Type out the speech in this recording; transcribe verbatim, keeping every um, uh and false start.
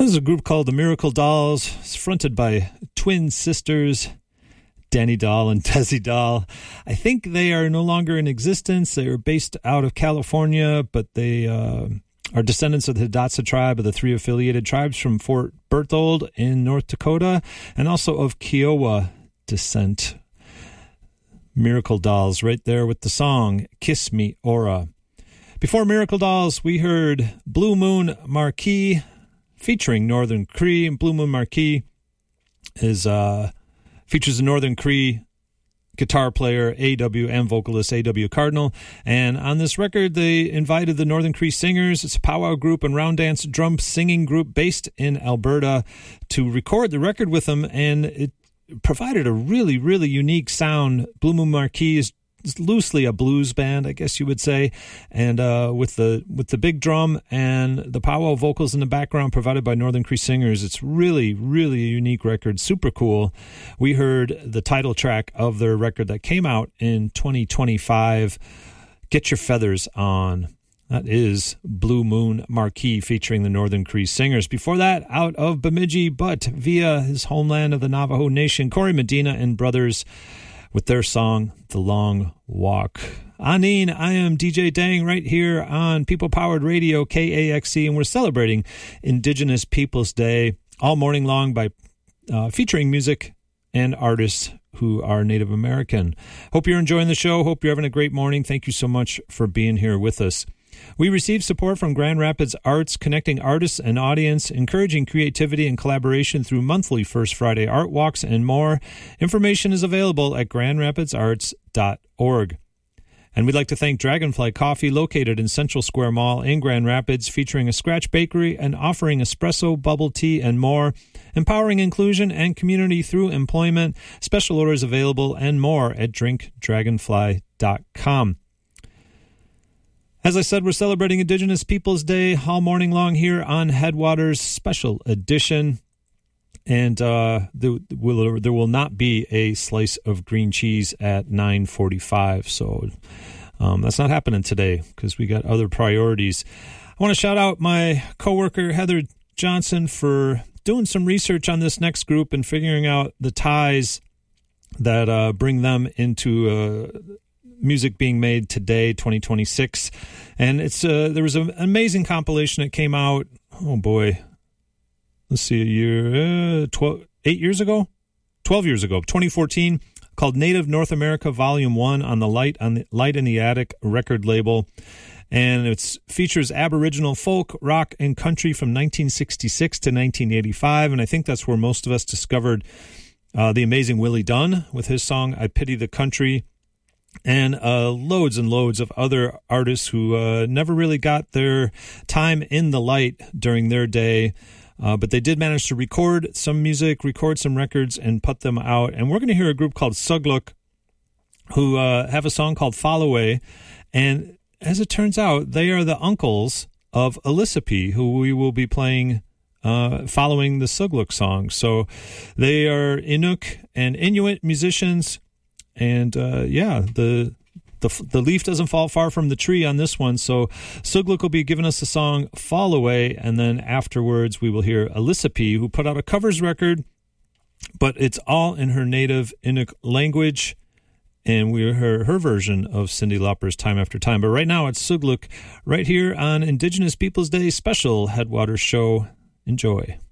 This is a group called the Miracle Dolls. It's fronted by twin sisters, Danny Doll and Desi Doll. I think they are no longer in existence. They are based out of California, but they uh, are descendants of the Hidatsa tribe, of the three affiliated tribes from Fort Berthold in North Dakota, and also of Kiowa descent. Miracle Dolls right there with the song Kiss Me Aura. Before Miracle Dolls, we heard Blue Moon Marquee featuring Northern Cree. Blue Moon Marquee is uh, features a Northern Cree guitar player, A W, and vocalist A W Cardinal. And on this record, they invited the Northern Cree Singers. It's a powwow group and round dance drum singing group based in Alberta to record the record with them, and it provided a really, really unique sound. Blue Moon Marquee is loosely a blues band, I guess you would say, and uh, with the with the big drum and the powwow vocals in the background provided by Northern Cree Singers, it's really, really a unique record, super cool. We heard the title track of their record that came out in twenty twenty-five, Get Your Feathers On. That is Blue Moon Marquee featuring the Northern Cree Singers. Before that, out of Bemidji, but via his homeland of the Navajo Nation, Corey Medina and Brothers with their song, The Long Walk. Aneen, I am D J Dang right here on People Powered Radio, K A X C, and we're celebrating Indigenous Peoples Day all morning long by uh, featuring music and artists who are Native American. Hope you're enjoying the show. Hope you're having a great morning. Thank you so much for being here with us. We receive support from Grand Rapids Arts, connecting artists and audience, encouraging creativity and collaboration through monthly First Friday art walks and more. Information is available at grand rapids arts dot org. And we'd like to thank Dragonfly Coffee, located in Central Square Mall in Grand Rapids, featuring a scratch bakery and offering espresso, bubble tea, and more. Empowering inclusion and community through employment. Special orders available and more at drink dragonfly dot com. As I said, we're celebrating Indigenous Peoples Day all morning long here on Headwaters Special Edition. And uh, there, will, there will not be a slice of green cheese at nine forty-five. So um, that's not happening today because we got other priorities. I want to shout out my coworker, Heather Johnson, for doing some research on this next group and figuring out the ties that uh, bring them into uh, music being made today, twenty twenty-six. And it's uh, there was an amazing compilation that came out, oh boy, let's see, a year, uh, twelve, eight years ago? twelve years ago, twenty fourteen, called Native North America Volume one on the Light on the Light in the Attic record label. And it features Aboriginal folk, rock, and country from nineteen sixty-six to nineteen eighty-five. And I think that's where most of us discovered uh, the amazing Willie Dunn with his song, I Pity the Country. And uh, loads and loads of other artists who uh, never really got their time in the light during their day. Uh, but they did manage to record some music, record some records, and put them out. And we're going to hear a group called Sugluk, who uh, have a song called Followay. And as it turns out, they are the uncles of Elisippi, who we will be playing uh, following the Sugluk song. So they are Inuk and Inuit musicians. And uh, yeah, the, the the leaf doesn't fall far from the tree on this one. So Sugluk will be giving us the song Fall Away, and then afterwards we will hear Elisippi, who put out a covers record, but it's all in her native Inuk language, and we heard her version of Cyndi Lauper's Time After Time. But right now it's Sugluk right here on Indigenous Peoples Day special Headwaters show. Enjoy.